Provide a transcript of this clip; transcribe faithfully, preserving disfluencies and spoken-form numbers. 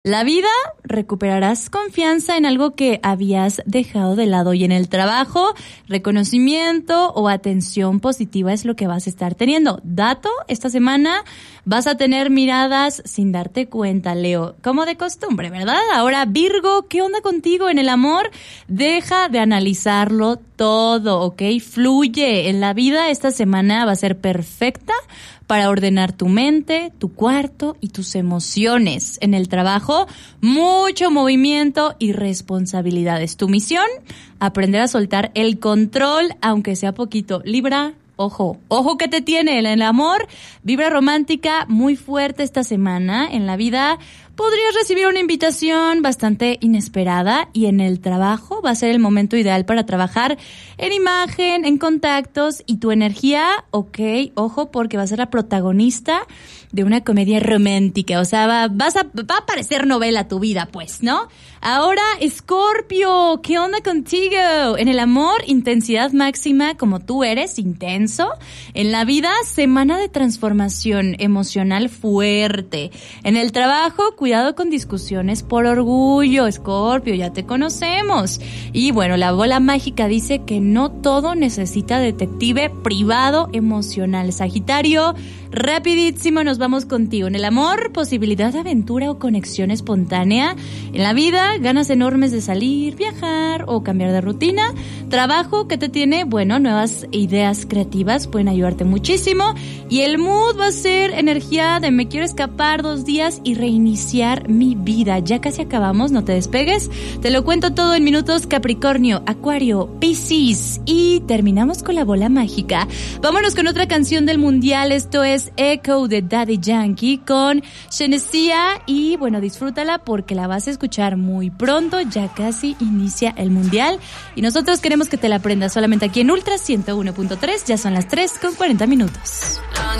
La vida, recuperarás confianza en algo que habías dejado de lado, y en el trabajo, reconocimiento o atención positiva es lo que vas a estar teniendo. Dato, esta semana vas a tener miradas sin darte cuenta, Leo, como de costumbre, ¿verdad? Ahora, Virgo, ¿qué onda contigo en el amor? Deja de analizarlo todo, ¿ok? Fluye. En la vida esta semana va a ser perfecta para ordenar tu mente, tu cuarto y tus emociones. En el trabajo, mucho movimiento y responsabilidades. Tu misión, aprender a soltar el control, aunque sea poquito. Libra, ojo, ojo que te tiene en el amor. Vibra romántica muy fuerte esta semana. En la vida podrías recibir una invitación bastante inesperada, y en el trabajo va a ser el momento ideal para trabajar en imagen, en contactos y tu energía, ok, ojo, porque va a ser la protagonista de una comedia romántica, o sea, va, vas a, va a parecer novela tu vida, pues, ¿no? Ahora, Escorpio, ¿qué onda contigo? En el amor, intensidad máxima como tú eres, intenso. En la vida, semana de transformación emocional fuerte. En el trabajo, cuidado con discusiones por orgullo, Escorpio, ya te conocemos. Y bueno, la bola mágica dice que no todo necesita detective privado emocional. Sagitario, rapidísimo nos vamos contigo. En el amor, posibilidad de aventura o conexión espontánea. En la vida, ganas enormes de salir, viajar o cambiar de rutina. Trabajo que te tiene, bueno, nuevas ideas creativas pueden ayudarte muchísimo. Y el mood va a ser energía de me quiero escapar dos días y reiniciar mi vida. Ya casi acabamos, no te despegues. Te lo cuento todo en minutos. Capricornio, Acuario, Piscis, y terminamos con la bola mágica. Vámonos con otra canción del mundial. Esto es Echo de Daddy Yankee con Shenseea, y bueno, disfrútala porque la vas a escuchar muy pronto. Ya casi inicia el mundial y nosotros queremos que te la aprendas solamente aquí en Ultra ciento uno punto tres. Ya son las tres con cuarenta minutos.